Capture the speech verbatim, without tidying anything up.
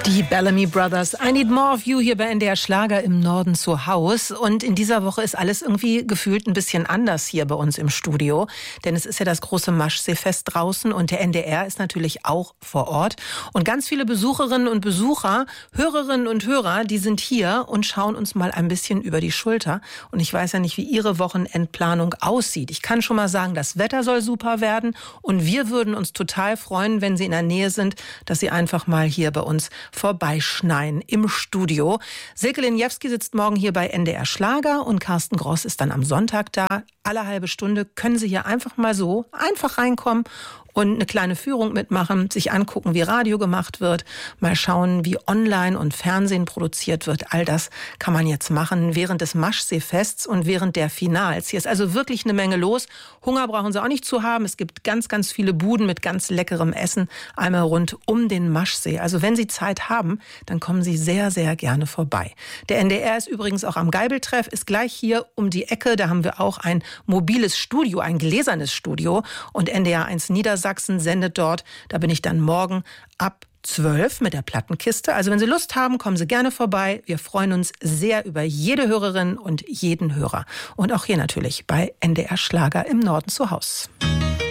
Die Bellamy Brothers, I Need More of You hier bei N D R Schlager im Norden zu Haus. Und in dieser Woche ist alles irgendwie gefühlt ein bisschen anders hier bei uns im Studio. Denn es ist ja das große Maschseefest draußen und der N D R ist natürlich auch vor Ort. Und ganz viele Besucherinnen und Besucher, Hörerinnen und Hörer, die sind hier und schauen uns mal ein bisschen über die Schulter. Und ich weiß ja nicht, wie Ihre Wochenendplanung aussieht. Ich kann schon mal sagen, das Wetter soll super werden. Und wir würden uns total freuen, wenn Sie in der Nähe sind, dass Sie einfach mal hier bei uns vorbeischneien im Studio. Silke Linjewski sitzt morgen hier bei N D R Schlager und Carsten Gross ist dann am Sonntag da. Alle halbe Stunde können Sie hier einfach mal so einfach reinkommen und eine kleine Führung mitmachen, sich angucken, wie Radio gemacht wird, mal schauen, wie Online und Fernsehen produziert wird. All das kann man jetzt machen während des Maschseefests und während der Finals. Hier ist also wirklich eine Menge los. Hunger brauchen Sie auch nicht zu haben. Es gibt ganz, ganz viele Buden mit ganz leckerem Essen einmal rund um den Maschsee. Also wenn Sie Zeit haben, dann kommen Sie sehr, sehr gerne vorbei. Der N D R ist übrigens auch am Geibeltreff, ist gleich hier um die Ecke. Da haben wir auch ein mobiles Studio, ein gläsernes Studio. Und N D R eins Niedersachsen Sachsen sendet dort. Da bin ich dann morgen ab zwölf mit der Plattenkiste. Also wenn Sie Lust haben, kommen Sie gerne vorbei. Wir freuen uns sehr über jede Hörerin und jeden Hörer. Und auch hier natürlich bei N D R Schlager im Norden zu Haus.